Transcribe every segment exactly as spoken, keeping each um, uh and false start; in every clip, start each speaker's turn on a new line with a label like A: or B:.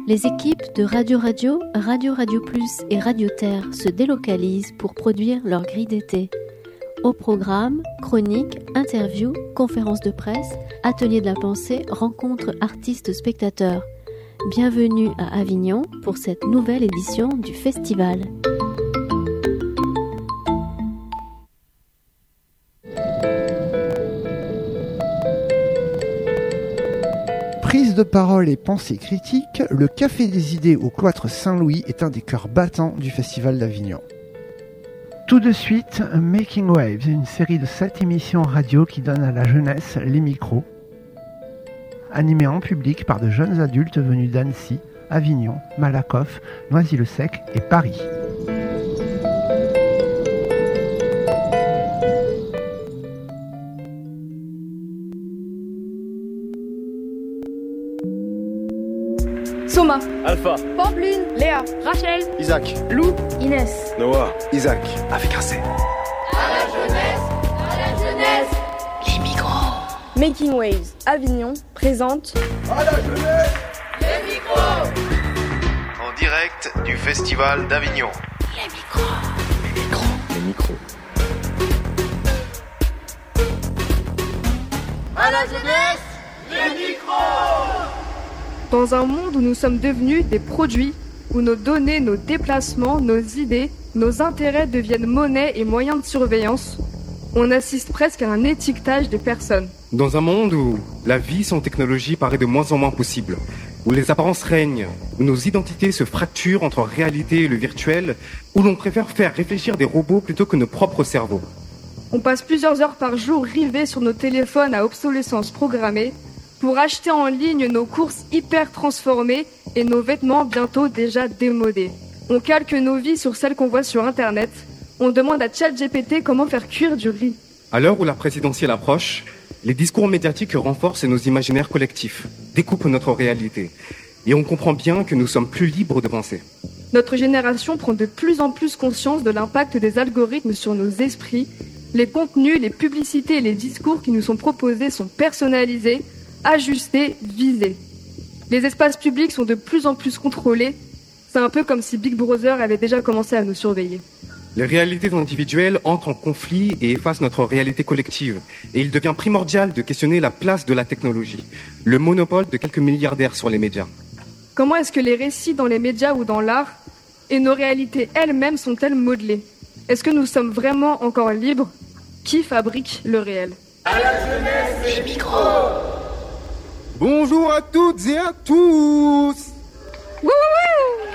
A: Les équipes de Radio Radio, Radio Radio Plus et Radio Terre se délocalisent pour produire leur grille d'été. Au programme, chroniques, interviews, conférences de presse, ateliers de la pensée, rencontres artistes-spectateurs. Bienvenue à Avignon pour cette nouvelle édition du festival.
B: Prise de parole et pensée critique, le Café des idées au cloître Saint-Louis est un des cœurs battants du Festival d'Avignon. Tout de suite, Making Waves, une série de sept émissions radio qui donne à la jeunesse les micros, animées en public par de jeunes adultes venus d'Annecy, Avignon, Malakoff, Noisy-le-Sec et Paris.
C: Soma,
D: Alpha,
C: Pamplune, Léa, Rachel,
D: Isaac,
C: Lou, Inès,
D: Noah, Isaac, avec un C.
E: À la jeunesse, à la jeunesse,
C: les micros. Making Waves, Avignon, présente
D: À la jeunesse,
E: les micros.
F: En direct du Festival d'Avignon.
C: Les micros.
D: Les micros. Les micros.
E: À la jeunesse, les micros.
C: Dans un monde où nous sommes devenus des produits, où nos données, nos déplacements, nos idées, nos intérêts deviennent monnaie et moyens de surveillance, on assiste presque à un étiquetage des personnes.
G: Dans un monde où la vie sans technologie paraît de moins en moins possible, où les apparences règnent, où nos identités se fracturent entre réalité et le virtuel, où l'on préfère faire réfléchir des robots plutôt que nos propres cerveaux.
C: On passe plusieurs heures par jour rivés sur nos téléphones à obsolescence programmée, pour acheter en ligne nos courses hyper transformées et nos vêtements bientôt déjà démodés. On calque nos vies sur celles qu'on voit sur Internet. On demande à ChatGPT comment faire cuire du riz.
G: À l'heure où la présidentielle approche, les discours médiatiques renforcent nos imaginaires collectifs, découpent notre réalité. Et on comprend bien que nous sommes plus libres de penser.
C: Notre génération prend de plus en plus conscience de l'impact des algorithmes sur nos esprits. Les contenus, les publicités et les discours qui nous sont proposés sont personnalisés, ajustés, visés. Les espaces publics sont de plus en plus contrôlés. C'est un peu comme si Big Brother avait déjà commencé à nous surveiller.
G: Les réalités individuelles entrent en conflit et effacent notre réalité collective. Et il devient primordial de questionner la place de la technologie, le monopole de quelques milliardaires sur les médias.
C: Comment est-ce que les récits dans les médias ou dans l'art et nos réalités elles-mêmes sont-elles modelées ? Est-ce que nous sommes vraiment encore libres ? Qui fabrique le réel ?
E: À la jeunesse, les micros.
G: Bonjour à toutes et à tous.
C: Wouhou!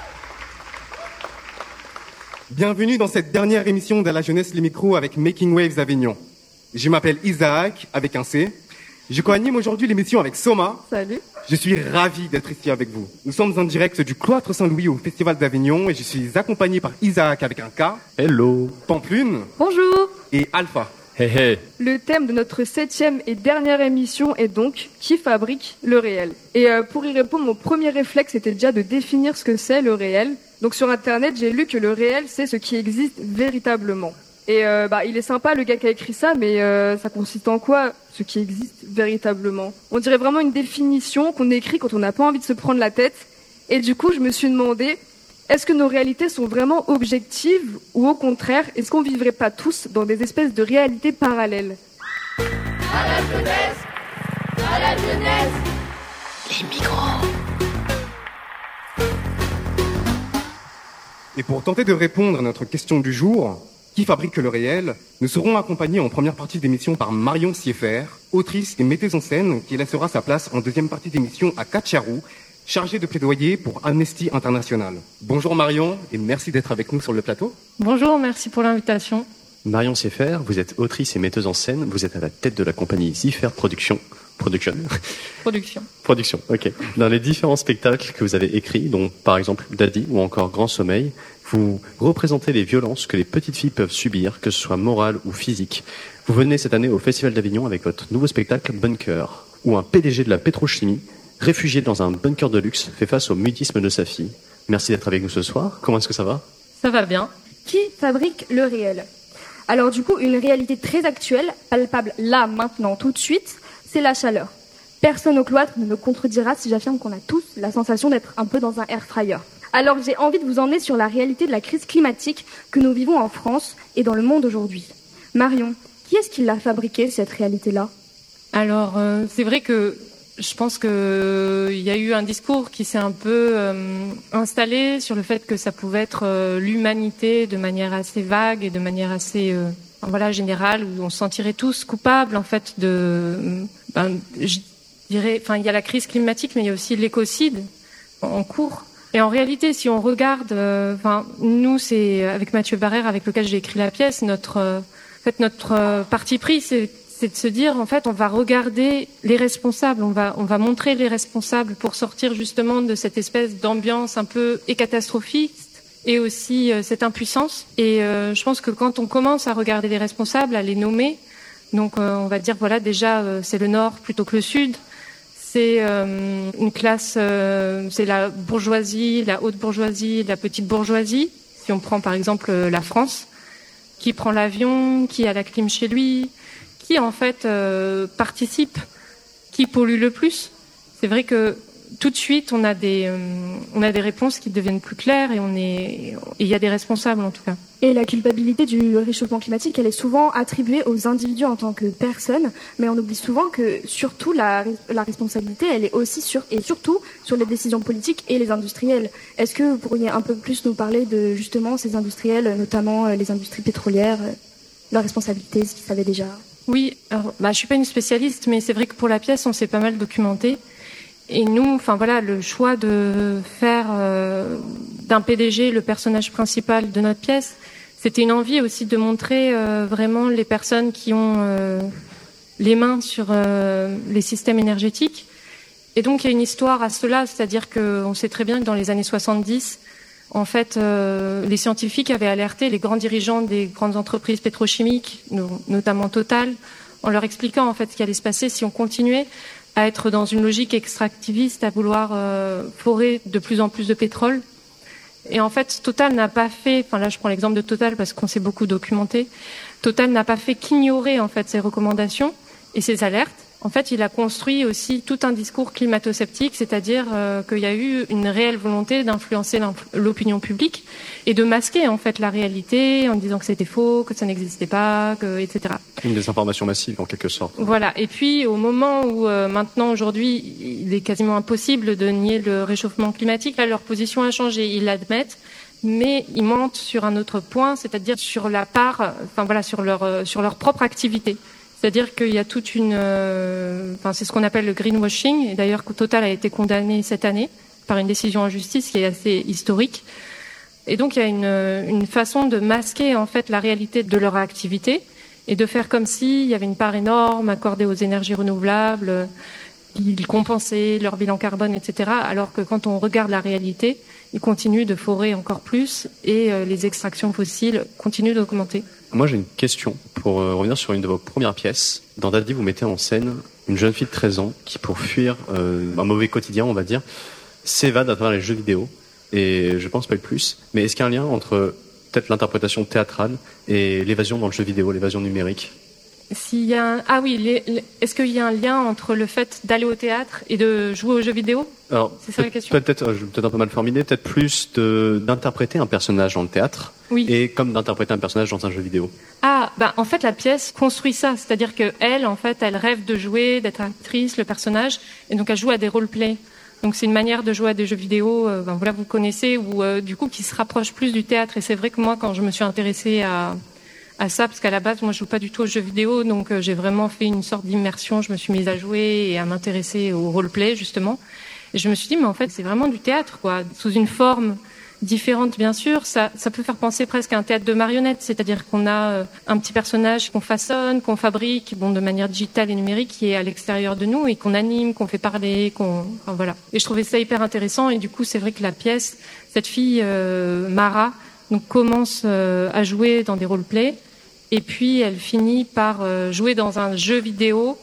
G: Bienvenue dans cette dernière émission de la jeunesse les micros avec Making Waves Avignon. Je m'appelle Isaac avec un C. Je co-anime aujourd'hui l'émission avec Soma.
C: Salut.
G: Je suis ravi d'être ici avec vous. Nous sommes en direct du cloître Saint-Louis au Festival d'Avignon et je suis accompagné par Isaac avec un K.
D: Hello.
G: Pamplune.
C: Bonjour.
G: Et Alpha.
D: Hey hey.
C: Le thème de notre septième et dernière émission est donc « Qui fabrique le réel ?» Et euh, pour y répondre, mon premier réflexe était déjà de définir ce que c'est le réel. Donc sur Internet, j'ai lu que le réel, c'est ce qui existe véritablement. Et euh, bah, il est sympa le gars qui a écrit ça, mais euh, ça consiste en quoi, ce qui existe véritablement ? On dirait vraiment une définition qu'on écrit quand on n'a pas envie de se prendre la tête. Et du coup, je me suis demandé, est-ce que nos réalités sont vraiment objectives ou au contraire, est-ce qu'on vivrait pas tous dans des espèces de réalités parallèles ?
E: À la jeunesse, à la jeunesse,
C: les micros.
G: Et pour tenter de répondre à notre question du jour, qui fabrique le réel, nous serons accompagnés en première partie d'émission par Marion Sieffer, autrice et metteuse en scène, qui laissera sa place en deuxième partie d'émission à Katcharou, chargée de plaidoyer pour Amnesty International. Bonjour Marion, et merci d'être avec nous sur le plateau.
H: Bonjour, merci pour l'invitation.
I: Marion Sieffer, vous êtes autrice et metteuse en scène, vous êtes à la tête de la compagnie Sieffer Production. Production.
H: Production.
I: Production, ok. Dans les différents spectacles que vous avez écrits, dont par exemple Daddy ou encore Grand Sommeil, vous représentez les violences que les petites filles peuvent subir, que ce soit morales ou physiques. Vous venez cette année au Festival d'Avignon avec votre nouveau spectacle Bunker, où un P D G de la pétrochimie, réfugié dans un bunker de luxe, fait face au mutisme de sa fille. Merci d'être avec nous ce soir. Comment est-ce que ça va ?
H: Ça va bien.
J: Qui fabrique le réel ? Alors du coup, une réalité très actuelle, palpable là, maintenant, tout de suite, c'est la chaleur. Personne au cloître ne me contredira si j'affirme qu'on a tous la sensation d'être un peu dans un air fryer. Alors j'ai envie de vous emmener sur la réalité de la crise climatique que nous vivons en France et dans le monde aujourd'hui. Marion, qui est-ce qui l'a fabriquée, cette réalité-là ?
H: Alors, euh, c'est vrai que je pense qu'il euh, y a eu un discours qui s'est un peu euh, installé sur le fait que ça pouvait être euh, l'humanité de manière assez vague et de manière assez euh, voilà, générale, où on se sentirait tous coupables en fait de... Ben, je dirais, enfin, il y a la crise climatique, mais il y a aussi l'écocide en cours. Et en réalité, si on regarde, euh, enfin, nous, c'est avec Mathieu Barrère, avec lequel j'ai écrit la pièce, notre, euh, en fait, notre euh, parti pris, c'est, c'est de se dire, en fait, on va regarder les responsables, on va, on va montrer les responsables pour sortir justement de cette espèce d'ambiance un peu et catastrophiste et aussi euh, cette impuissance. Et euh, je pense que quand on commence à regarder les responsables, à les nommer, donc euh, on va dire, voilà, déjà, euh, c'est le Nord plutôt que le Sud. C'est euh, une classe, euh, c'est la bourgeoisie, la haute bourgeoisie, la petite bourgeoisie. Si on prend par exemple la France, qui prend l'avion, qui a la clim chez lui, qui en fait euh, participe, qui pollue le plus. C'est vrai que tout de suite on a des, euh, on a des réponses qui deviennent plus claires et on est, et il y a des responsables en tout cas.
J: Et la culpabilité du réchauffement climatique, elle est souvent attribuée aux individus en tant que personnes, mais on oublie souvent que surtout la, la responsabilité, elle est aussi sur, et surtout sur les décisions politiques et les industriels. Est-ce que vous pourriez un peu plus nous parler de justement ces industriels, notamment les industries pétrolières, leur responsabilité, ce qu'ils savaient déjà ?
H: Oui, alors, bah, je suis pas une spécialiste, mais c'est vrai que pour la pièce, on s'est pas mal documenté. Et nous, enfin voilà, le choix de faire euh, d'un P D G le personnage principal de notre pièce, c'était une envie aussi de montrer euh, vraiment les personnes qui ont euh, les mains sur euh, les systèmes énergétiques. Et donc il y a une histoire à cela, c'est-à-dire qu'on sait très bien que dans les années soixante-dix, en fait, euh, les scientifiques avaient alerté les grands dirigeants des grandes entreprises pétrochimiques, notamment Total, en leur expliquant en fait ce qui allait se passer si on continuait à être dans une logique extractiviste, à vouloir euh, forer de plus en plus de pétrole. Et en fait, Total n'a pas fait, enfin là je prends l'exemple de Total parce qu'on s'est beaucoup documenté, Total n'a pas fait qu'ignorer en fait ses recommandations et ses alertes. En fait, il a construit aussi tout un discours climato-sceptique, c'est-à-dire euh, qu'il y a eu une réelle volonté d'influencer l'opinion publique et de masquer en fait la réalité en disant que c'était faux, que ça n'existait pas, que, et cetera.
I: Une désinformation massive en quelque sorte.
H: Voilà. Et puis au moment où euh, maintenant aujourd'hui il est quasiment impossible de nier le réchauffement climatique, là leur position a changé, ils l'admettent. Mais ils mentent sur un autre point, c'est-à-dire sur la part, enfin voilà, sur leur euh, sur leur propre activité. C'est-à-dire qu'il y a toute une, euh, enfin c'est ce qu'on appelle le greenwashing. Et d'ailleurs, Total a été condamné cette année par une décision en justice qui est assez historique. Et donc il y a une, une façon de masquer en fait la réalité de leur activité et de faire comme s'il y avait une part énorme accordée aux énergies renouvelables, ils compensaient leur bilan carbone, et cetera. Alors que quand on regarde la réalité, ils continuent de forer encore plus et euh, les extractions fossiles continuent d'augmenter.
I: Moi, j'ai une question pour euh, revenir sur une de vos premières pièces. Dans Daddy, vous mettez en scène une jeune fille de treize ans qui, pour fuir euh, un mauvais quotidien, on va dire, s'évade à travers les jeux vidéo. Et je pense pas le plus. Mais est-ce qu'il y a un lien entre peut-être l'interprétation théâtrale et l'évasion dans le jeu vidéo, l'évasion numérique ?
H: S'il y a un... Ah oui, les... est-ce qu'il y a un lien entre le fait d'aller au théâtre et de jouer aux jeux vidéo ?
I: Alors,
H: c'est ça la question.
I: Peut-être, je vais peut-être un peu mal formulé, peut-être plus de, d'interpréter un personnage dans le théâtre,
H: oui.
I: Et comme d'interpréter un personnage dans un jeu vidéo.
H: Ah, bah en fait la pièce construit ça, c'est-à-dire que elle, en fait, elle rêve de jouer, d'être actrice, le personnage, et donc elle joue à des roleplays. Donc c'est une manière de jouer à des jeux vidéo, euh, ben voilà, vous connaissez, ou euh, du coup qui se rapproche plus du théâtre. Et c'est vrai que moi, quand je me suis intéressée à à ça, parce qu'à la base, moi, je joue pas du tout aux jeux vidéo, donc euh, j'ai vraiment fait une sorte d'immersion. Je me suis mise à jouer et à m'intéresser au roleplay, justement. Et je me suis dit, mais en fait, c'est vraiment du théâtre, quoi, sous une forme différente, bien sûr. Ça, ça peut faire penser presque à un théâtre de marionnettes, c'est-à-dire qu'on a euh, un petit personnage qu'on façonne, qu'on fabrique, bon, de manière digitale et numérique, qui est à l'extérieur de nous et qu'on anime, qu'on fait parler, qu'on, enfin, voilà. Et je trouvais ça hyper intéressant. Et du coup, c'est vrai que la pièce, cette fille euh, Mara, donc commence euh, à jouer dans des roleplays. Et puis, elle finit par euh, jouer dans un jeu vidéo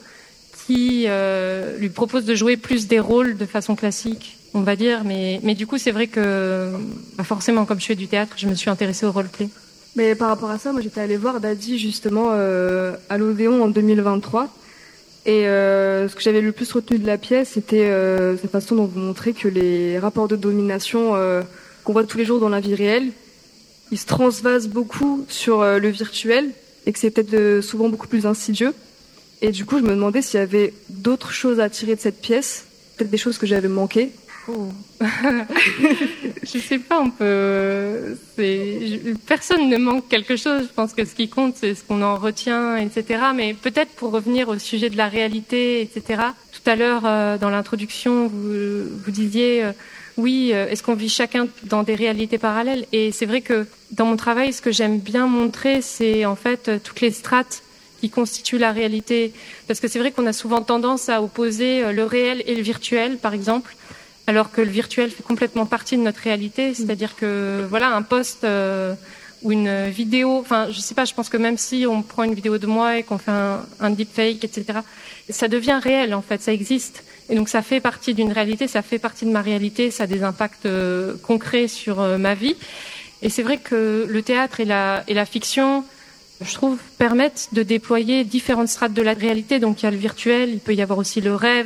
H: qui euh, lui propose de jouer plus des rôles de façon classique, on va dire. Mais, mais du coup, c'est vrai que bah forcément, comme je fais du théâtre, je me suis intéressée au roleplay.
C: Mais par rapport à ça, moi, j'étais allée voir Daddy, justement, euh, à l'Odéon en deux mille vingt-trois. Et euh, ce que j'avais le plus retenu de la pièce, c'était euh, cette façon dont vous montrez que les rapports de domination euh, qu'on voit tous les jours dans la vie réelle, ils se transvasent beaucoup sur euh, le virtuel et que c'est peut-être euh, souvent beaucoup plus insidieux. Et du coup, je me demandais s'il y avait d'autres choses à tirer de cette pièce, peut-être des choses que j'avais manquées.
H: Oh. Je sais pas, on peut. C'est... Personne ne manque quelque chose. Je pense que ce qui compte, c'est ce qu'on en retient, et cetera. Mais peut-être pour revenir au sujet de la réalité, et cetera. Tout à l'heure, euh, dans l'introduction, vous, vous disiez, euh, oui, euh, est-ce qu'on vit chacun dans des réalités parallèles ? Et c'est vrai que dans mon travail, ce que j'aime bien montrer, c'est en fait euh, toutes les strates qui constituent la réalité. Parce que c'est vrai qu'on a souvent tendance à opposer euh, le réel et le virtuel, par exemple. Alors que le virtuel fait complètement partie de notre réalité, c'est-à-dire que voilà, un post euh, ou une vidéo, enfin je sais pas, je pense que même si on prend une vidéo de moi et qu'on fait un, un deepfake, et cetera, ça devient réel en fait, ça existe, et donc ça fait partie d'une réalité, ça fait partie de ma réalité, ça a des impacts euh, concrets sur euh, ma vie. Et c'est vrai que le théâtre et la et la fiction, je trouve, permettent de déployer différentes strates de la réalité. Donc il y a le virtuel, il peut y avoir aussi le rêve.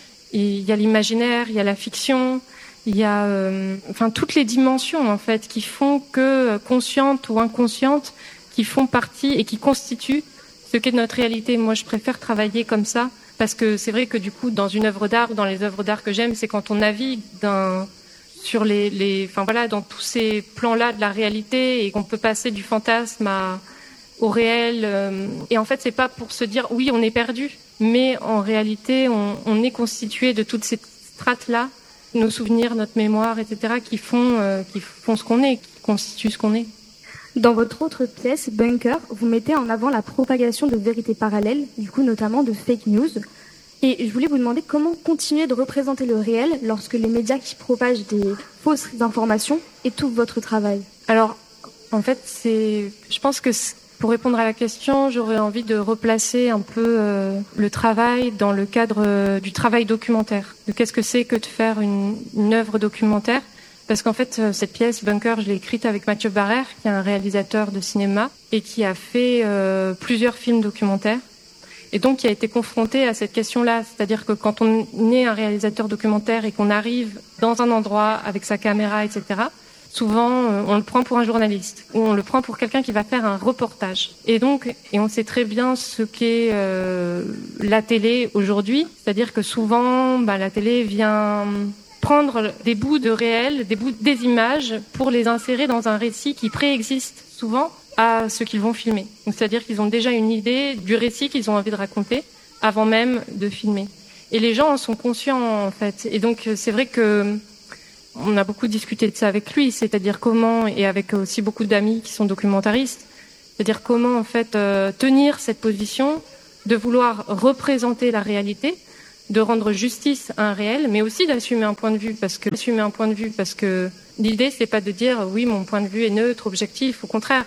H: Il y a l'imaginaire, il y a la fiction, il y a euh, enfin toutes les dimensions en fait qui font que, conscientes ou inconscientes, qui font partie et qui constituent ce qu'est notre réalité. Moi, je préfère travailler comme ça parce que c'est vrai que du coup, dans une œuvre d'art ou dans les œuvres d'art que j'aime, c'est quand on navigue d'un, sur les, les, enfin voilà, dans tous ces plans-là de la réalité et qu'on peut passer du fantasme à, au réel. Euh, et en fait, c'est pas pour se dire oui, on est perdu. Mais en réalité, on, on est constitué de toutes ces strates-là, nos souvenirs, notre mémoire, et cetera, qui font, euh, qui font ce qu'on est, qui constituent ce qu'on est.
J: Dans votre autre pièce, Bunker, vous mettez en avant la propagation de vérités parallèles, du coup notamment de fake news. Et je voulais vous demander comment continuer de représenter le réel lorsque les médias qui propagent des fausses informations étouffent votre travail.
H: Alors, en fait, c'est, je pense que pour répondre à la question, j'aurais envie de replacer un peu euh, le travail dans le cadre euh, du travail documentaire. De qu'est-ce que c'est que de faire une, une œuvre documentaire ? Parce qu'en fait, euh, cette pièce, Bunker, je l'ai écrite avec Mathieu Barrère, qui est un réalisateur de cinéma et qui a fait euh, plusieurs films documentaires. Et donc, qui a été confronté à cette question-là. C'est-à-dire que quand on est un réalisateur documentaire et qu'on arrive dans un endroit avec sa caméra, et cetera, souvent, on le prend pour un journaliste ou on le prend pour quelqu'un qui va faire un reportage. Et donc, et on sait très bien ce qu'est euh, la télé aujourd'hui, c'est-à-dire que souvent, bah, la télé vient prendre des bouts de réel, des bouts des images pour les insérer dans un récit qui préexiste souvent à ce qu'ils vont filmer. Donc, c'est-à-dire qu'ils ont déjà une idée du récit qu'ils ont envie de raconter avant même de filmer. Et les gens en sont conscients, en fait. Et donc, c'est vrai que on a beaucoup discuté de ça avec lui, c'est-à-dire comment, et avec aussi beaucoup d'amis qui sont documentaristes, c'est-à-dire comment en fait euh, tenir cette position de vouloir représenter la réalité, de rendre justice à un réel, mais aussi d'assumer un point de vue, parce que assumer un point de vue, parce que l'idée c'est pas de dire oui mon point de vue est neutre, objectif, au contraire,